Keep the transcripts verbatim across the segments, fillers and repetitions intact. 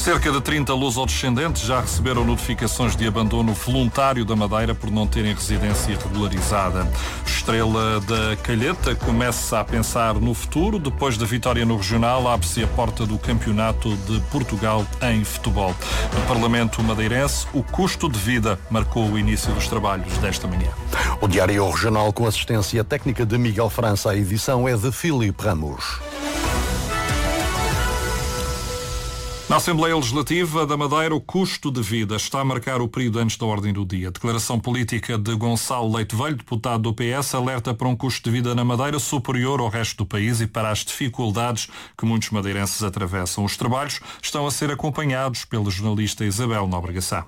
Cerca de trinta lusodescendentes já receberam notificações de abandono voluntário da Madeira por não terem residência regularizada. Estrela da Calheta começa a pensar no futuro. Depois da vitória no regional, abre-se a porta do Campeonato de Portugal em futebol. No Parlamento madeirense, o custo de vida marcou o início dos trabalhos desta manhã. O Diário Regional, com assistência técnica de Miguel França, a edição é de Filipe Ramos. Na Assembleia Legislativa da Madeira, o custo de vida está a marcar o período antes da ordem do dia. A declaração política de Gonçalo Leite Velho, deputado do P S, alerta para um custo de vida na Madeira superior ao resto do país e para as dificuldades que muitos madeirenses atravessam. Os trabalhos estão a ser acompanhados pela jornalista Isabel Nóbrega Sá.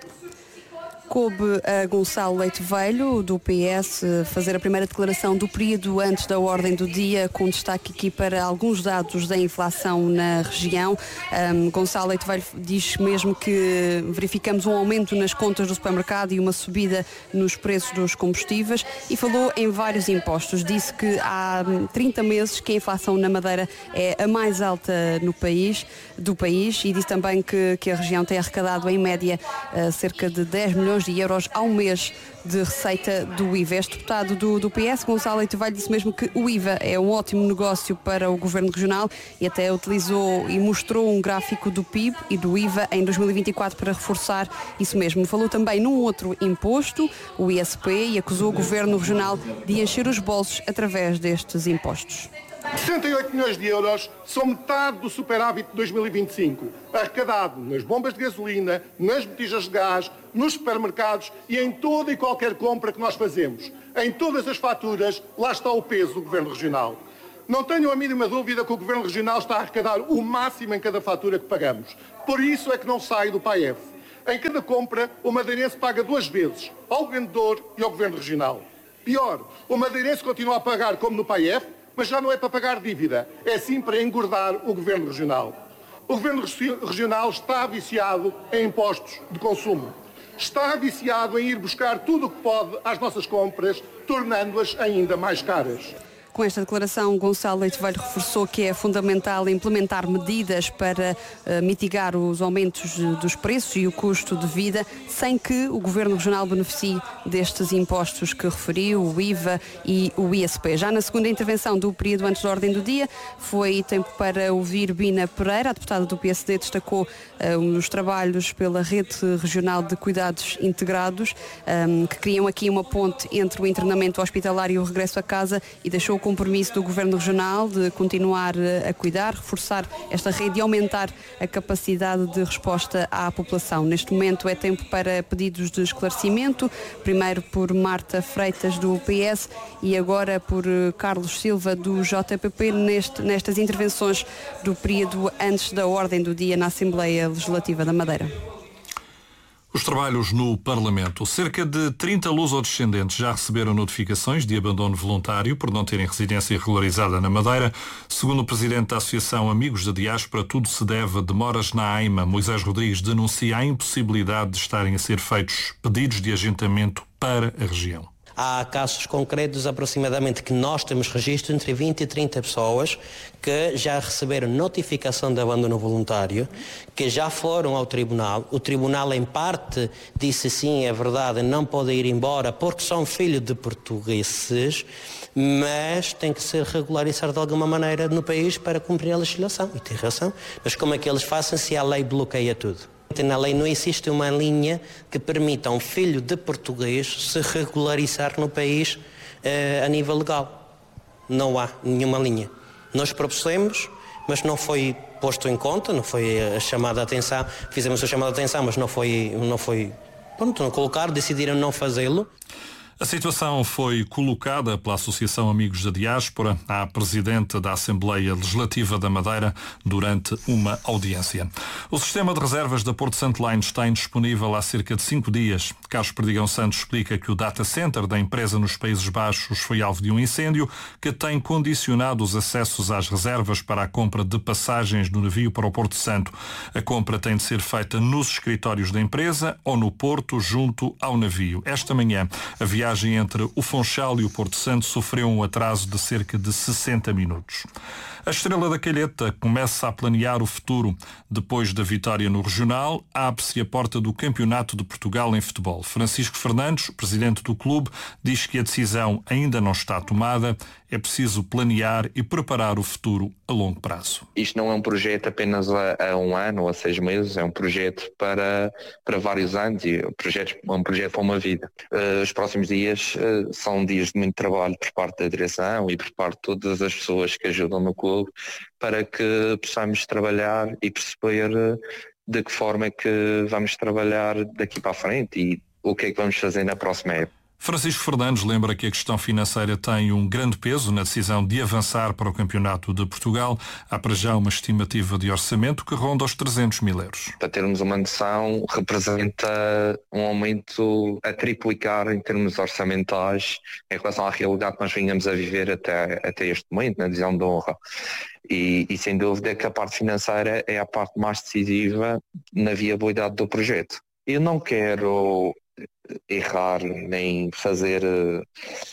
Coube a Gonçalo Leite Velho, do P S, fazer a primeira declaração do período antes da ordem do dia, com destaque aqui para alguns dados da inflação na região. Um, Gonçalo Leite Velho diz mesmo que verificamos um aumento nas contas do supermercado e uma subida nos preços dos combustíveis e falou em vários impostos. Disse que há trinta meses que a inflação na Madeira é a mais alta no país, do país e disse também que, que a região tem arrecadado em média cerca de dez milhões de euros ao mês de receita do I V A. Este deputado do, do P S, Gonçalo Leite Velho, disse mesmo que o I V A é um ótimo negócio para o Governo Regional e até utilizou e mostrou um gráfico do P I B e do I V A em dois mil e vinte e quatro para reforçar isso mesmo. Falou também num outro imposto, o I S P, e acusou o Governo Regional de encher os bolsos através destes impostos. sessenta e oito milhões de euros são metade do superávit de dois mil e vinte e cinco, arrecadado nas bombas de gasolina, nas botijas de gás, nos supermercados e em toda e qualquer compra que nós fazemos. Em todas as faturas, lá está o peso do Governo Regional. Não tenham a mínima dúvida que o Governo Regional está a arrecadar o máximo em cada fatura que pagamos. Por isso é que não sai do P A E F. Em cada compra, o madeirense paga duas vezes, ao vendedor e ao Governo Regional. Pior, o madeirense continua a pagar como no P A E F, mas já não é para pagar dívida, é sim para engordar o Governo Regional. O Governo Regional está viciado em impostos de consumo. Está viciado em ir buscar tudo o que pode às nossas compras, tornando-as ainda mais caras. Com esta declaração, Gonçalo Leite Velho reforçou que é fundamental implementar medidas para uh, mitigar os aumentos dos preços e o custo de vida, sem que o Governo Regional beneficie destes impostos que referiu, o I V A e o I S P. Já na segunda intervenção do período antes da ordem do dia, foi tempo para ouvir Bina Pereira. A deputada do P S D destacou uh, os trabalhos pela Rede Regional de Cuidados Integrados, um, que criam aqui uma ponte entre o internamento hospitalar e o regresso a casa, e deixou o compromisso do Governo Regional de continuar a cuidar, reforçar esta rede e aumentar a capacidade de resposta à população. Neste momento é tempo para pedidos de esclarecimento, primeiro por Marta Freitas do P S e agora por Carlos Silva do J P P neste, nestas intervenções do período antes da ordem do dia na Assembleia Legislativa da Madeira. Os trabalhos no Parlamento. Cerca de trinta lusodescendentes já receberam notificações de abandono voluntário por não terem residência regularizada na Madeira. Segundo o presidente da Associação Amigos da Diáspora, tudo se deve a demoras na AIMA. Moisés Rodrigues denuncia a impossibilidade de estarem a ser feitos pedidos de agentamento para a região. Há casos concretos, aproximadamente, que nós temos registro entre vinte e trinta pessoas que já receberam notificação de abandono voluntário, que já foram ao tribunal. O tribunal, em parte, disse sim, é verdade, não podem ir embora porque são filhos de portugueses, mas tem que ser regularizado de alguma maneira no país para cumprir a legislação. E tem razão. Mas como é que eles fazem se a lei bloqueia tudo? Na lei não existe uma linha que permita a um filho de português se regularizar no país eh, a nível legal. Não há nenhuma linha. Nós propusemos, mas não foi posto em conta, não foi a chamada atenção. Fizemos a chamada atenção, mas não foi, não foi, pronto, não colocar, decidiram não fazê-lo. A situação foi colocada pela Associação Amigos da Diáspora à Presidente da Assembleia Legislativa da Madeira durante uma audiência. O sistema de reservas da Porto Santo Line está indisponível há cerca de cinco dias. Carlos Perdigão Santos explica que o data center da empresa nos Países Baixos foi alvo de um incêndio que tem condicionado os acessos às reservas para a compra de passagens do navio para o Porto Santo. A compra tem de ser feita nos escritórios da empresa ou no porto junto ao navio. Esta manhã, a viagem viagem entre o Funchal e o Porto Santo sofreu um atraso de cerca de sessenta minutos. A Estrela da Calheta começa a planear o futuro. Depois da vitória no Regional, abre-se a porta do Campeonato de Portugal em futebol. Francisco Fernandes, presidente do clube, diz que a decisão ainda não está tomada. É preciso planear e preparar o futuro a longo prazo. Isto não é um projeto apenas a, a um ano ou a seis meses, é um projeto para, para vários anos e um projeto, um projeto para uma vida. Uh, os próximos dias uh, são dias de muito trabalho por parte da direção e por parte de todas as pessoas que ajudam no clube para que possamos trabalhar e perceber uh, de que forma é que vamos trabalhar daqui para a frente e o que é que vamos fazer na próxima época. Francisco Fernandes lembra que a questão financeira tem um grande peso na decisão de avançar para o Campeonato de Portugal. Há para já uma estimativa de orçamento que ronda os trezentos mil euros. Para termos uma noção, representa um aumento a triplicar em termos orçamentais em relação à realidade que nós vinhamos a viver até, até este momento, na divisão de honra. E, e sem dúvida que a parte financeira é a parte mais decisiva na viabilidade do projeto. Eu não quero errar nem fazer uh,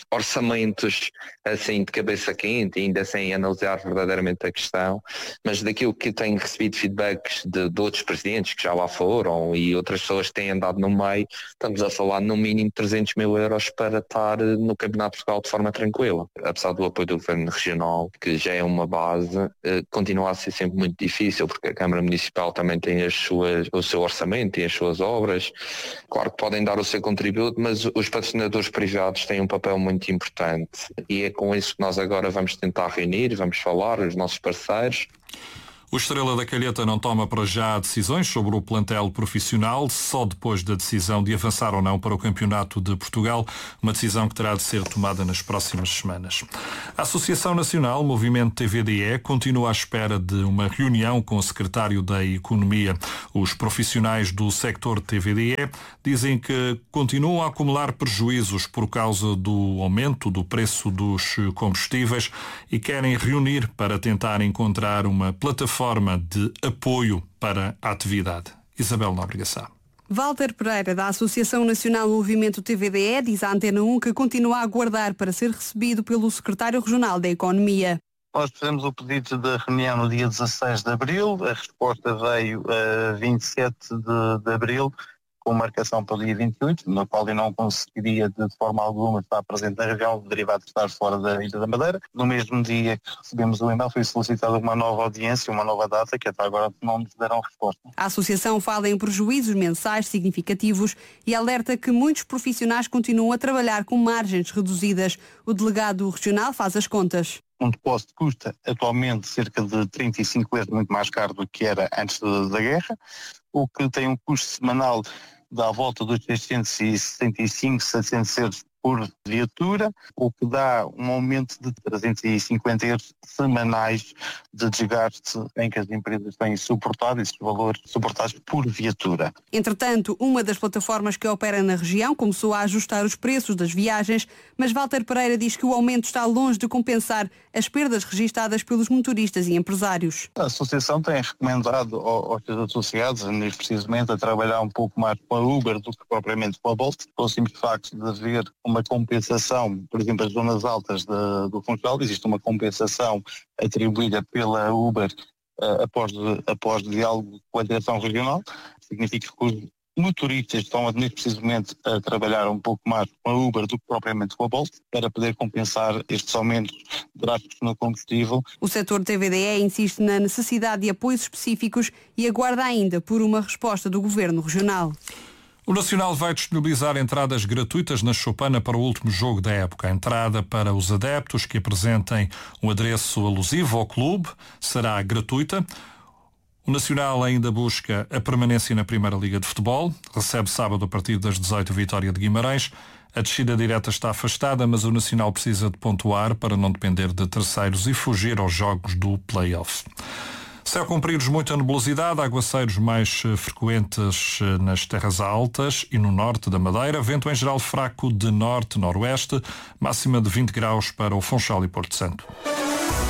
orçamentos assim de cabeça quente, ainda sem analisar verdadeiramente a questão, mas daquilo que tenho recebido feedbacks de, de outros presidentes que já lá foram e outras pessoas que têm andado no meio, estamos a falar no mínimo trezentos mil euros para estar no Campeonato de Portugal de forma tranquila. Apesar do apoio do Governo Regional, que já é uma base, uh, continua a ser sempre muito difícil, porque a Câmara Municipal também tem as suas, o seu orçamento, tem as suas obras. Claro que podem dar o seu contributo, mas os patrocinadores privados têm um papel muito importante e é com isso que nós agora vamos tentar reunir, vamos falar, os nossos parceiros. O Estrela da Calheta não toma para já decisões sobre o plantel profissional, só depois da decisão de avançar ou não para o Campeonato de Portugal, uma decisão que terá de ser tomada nas próximas semanas. A Associação Nacional Movimento T V D E continua à espera de uma reunião com o secretário da Economia. Os profissionais do sector T V D E dizem que continuam a acumular prejuízos por causa do aumento do preço dos combustíveis e querem reunir para tentar encontrar uma plataforma forma de apoio para a atividade. Isabel Nóbrega Sá. Walter Pereira, da Associação Nacional Movimento T V D E, diz à Antena um que continua a aguardar para ser recebido pelo secretário regional da Economia. Nós fizemos o pedido de reunião no dia dezasseis de abril, a resposta veio a vinte e sete de, de abril, com marcação para o dia vinte e oito, na qual eu não conseguiria de forma alguma estar presente na região, derivado de estar fora da Ilha da Madeira. No mesmo dia que recebemos o e-mail foi solicitada uma nova audiência, uma nova data, que até agora não nos deram resposta. A Associação fala em prejuízos mensais significativos e alerta que muitos profissionais continuam a trabalhar com margens reduzidas. O delegado regional faz as contas. Um depósito custa atualmente cerca de trinta e cinco euros, muito mais caro do que era antes da, da guerra, o que tem um custo semanal dá à volta dos seiscentos e sessenta e cinco, setecentos euros por viatura, o que dá um aumento de trezentos e cinquenta euros semanais de desgaste em que as empresas têm suportado esses valores suportados por viatura. Entretanto, uma das plataformas que opera na região começou a ajustar os preços das viagens, mas Walter Pereira diz que o aumento está longe de compensar as perdas registadas pelos motoristas e empresários. A associação tem recomendado aos seus associados, neste precisamente, a trabalhar um pouco mais com a Uber do que propriamente com a Bolt, pelo simples facto de haver uma compensação, por exemplo, as zonas altas de, do Funchal, existe uma compensação atribuída pela Uber uh, após, após diálogo com a direção regional, significa que os motoristas estão neste precisamente a trabalhar um pouco mais com a Uber do que propriamente com a Bolt para poder compensar estes aumentos drásticos no combustível. O setor T V D E insiste na necessidade de apoios específicos e aguarda ainda por uma resposta do Governo Regional. O Nacional vai disponibilizar entradas gratuitas na Choupana para o último jogo da época. A entrada para os adeptos que apresentem um adereço alusivo ao clube será gratuita. O Nacional ainda busca a permanência na Primeira Liga de Futebol. Recebe sábado a partir das dezoito Vitória de Guimarães. A descida direta está afastada, mas o Nacional precisa de pontuar para não depender de terceiros e fugir aos jogos do play-off. Céu com períodos de muita nebulosidade, aguaceiros mais frequentes nas terras altas e no norte da Madeira, vento em geral fraco de norte-noroeste, máxima de vinte graus para o Funchal e Porto Santo.